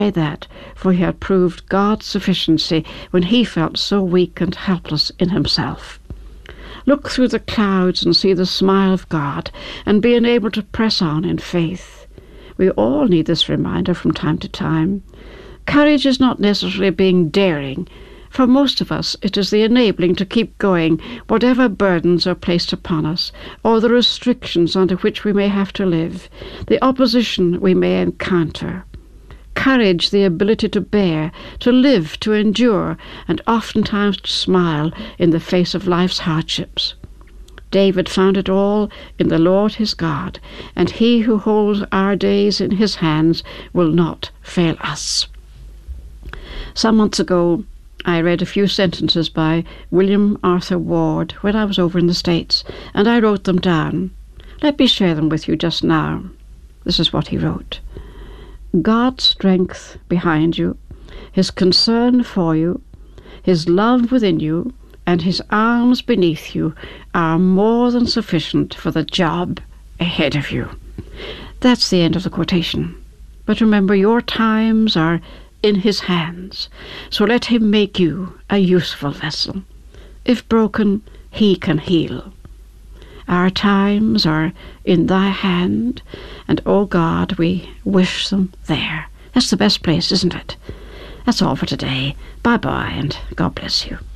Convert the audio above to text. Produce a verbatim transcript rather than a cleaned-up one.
that, for he had proved God's sufficiency when he felt so weak and helpless in himself. Look through the clouds and see the smile of God, and be enabled to press on in faith. We all need this reminder from time to time. Courage is not necessarily being daring. For most of us, it is the enabling to keep going, whatever burdens are placed upon us, or the restrictions under which we may have to live, the opposition we may encounter. Courage, the ability to bear, to live, to endure, and oftentimes to smile in the face of life's hardships. David found it all in the Lord his God, and he who holds our days in his hands will not fail us. Some months ago, I read a few sentences by William Arthur Ward when I was over in the States, and I wrote them down. Let me share them with you just now. This is what he wrote. God's strength behind you, his concern for you, his love within you, and his arms beneath you are more than sufficient for the job ahead of you. That's the end of the quotation. But remember, your times are in his hands, so let him make you a useful vessel. If broken, he can heal. Our times are in thy hand, and, oh God, we wish them there. That's the best place, isn't it? That's all for today. Bye-bye, and God bless you.